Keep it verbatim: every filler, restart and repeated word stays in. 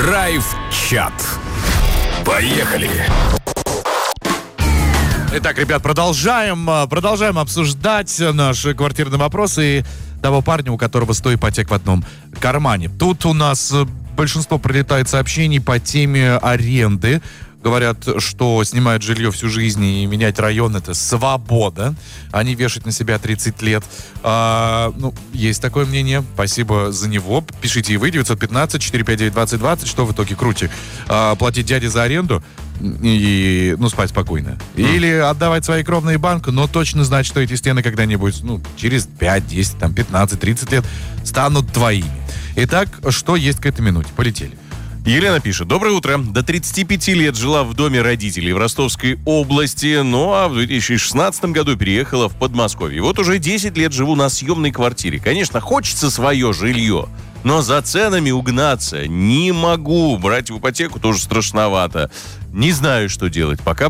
Драйв-чат. Поехали! Итак, ребят, продолжаем, продолжаем обсуждать наш квартирный вопрос и того парня, у которого сто ипотек в одном кармане. Тут у нас большинство прилетает сообщений по теме аренды. Говорят, что снимать жилье всю жизнь и менять район — это свобода, а не вешать на себя тридцать лет. А, ну, есть такое мнение. Спасибо за него. Пишите и вы. девятьсот пятнадцать четыреста пятьдесят девять двадцать двадцать. Что в итоге круче? А, платить дяде за аренду и, ну, спать спокойно. Mm. Или отдавать свои кровные банку, но точно знать, что эти стены когда-нибудь, ну, через пять, десять, там, пятнадцать, тридцать лет станут твоими. Итак, что есть к этой минуте? Полетели. Елена пишет. Доброе утро. До тридцати пяти лет жила в доме родителей в Ростовской области, ну а в две тысячи шестнадцатом году переехала в Подмосковье. Вот уже десять лет живу на съемной квартире. Конечно, хочется свое жилье, но за ценами угнаться не могу. Брать в ипотеку тоже страшновато. Не знаю, что делать. Пока